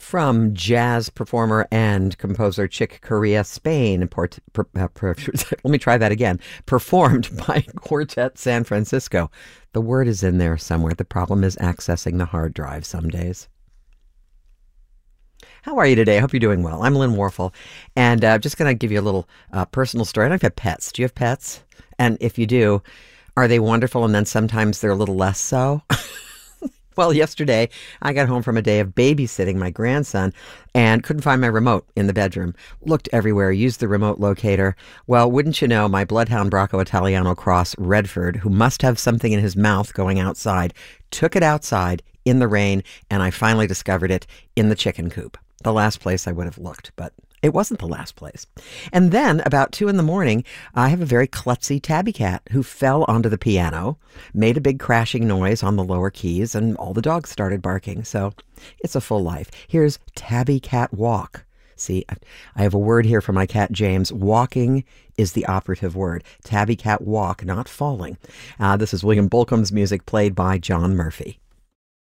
From jazz performer and composer Chick Corea, Spain. Let me try that again. Performed by Quartet San Francisco. The word is in there somewhere. The problem is accessing the hard drive some days. How are you today? I hope you're doing well. I'm Lynn Warfel, and I'm just going to give you a little personal story. I've had pets. Do you have pets? And if you do, are they wonderful and then sometimes they're a little less so? Well, yesterday I got home from a day of babysitting my grandson and couldn't find my remote in the bedroom. Looked everywhere, used the remote locator. Well, wouldn't you know, my bloodhound Bracco Italiano Cross Redford, who must have something in his mouth going outside, took it outside in the rain, and I finally discovered it in the chicken coop. The last place I would have looked, but it wasn't the last place. And then about 2 a.m, I have a very klutzy tabby cat who fell onto the piano, made a big crashing noise on the lower keys, and all the dogs started barking. So it's a full life. Here's Tabby Cat Walk. See, I have a word here for my cat James. Walking is the operative word. Tabby Cat Walk, not falling. This is William Bolcom's music played by John Murphy.